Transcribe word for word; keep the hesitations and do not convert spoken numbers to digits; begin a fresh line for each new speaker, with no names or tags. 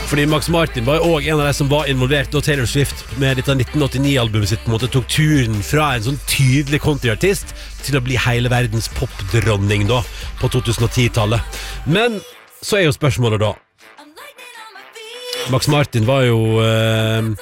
Fordi Max Martin var jo også en av de som var involvert da Taylor Swift med dette nitten åttionio-albumet sitt på en måte tok turen fra en sånn tydelig countryartist til å bli hele verdens popdronning da på tjuti-tallet. Men så er jo spørsmålet da Max Martin var jo eh,